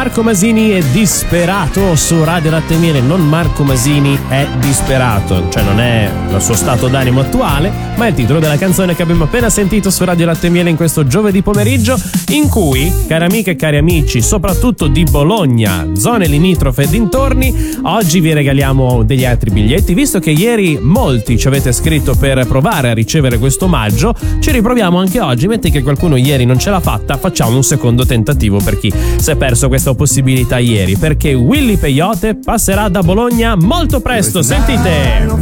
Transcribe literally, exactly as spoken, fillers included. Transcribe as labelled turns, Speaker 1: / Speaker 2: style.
Speaker 1: Marco Masini è disperato su Radio Latte e Miele. Non Marco Masini è disperato, cioè non è il suo stato d'animo attuale, ma è il titolo della canzone che abbiamo appena sentito su Radio Latte e Miele in questo giovedì pomeriggio, in cui, cari amiche e cari amici, soprattutto di Bologna, zone limitrofe e dintorni, oggi vi regaliamo degli altri biglietti. Visto che ieri molti ci avete scritto per provare a ricevere questo omaggio, ci riproviamo anche oggi. Metti che qualcuno ieri non ce l'ha fatta, facciamo un secondo tentativo per chi si è perso questa possibilità ieri, perché Willy Peyote passerà da Bologna molto presto. Sentite!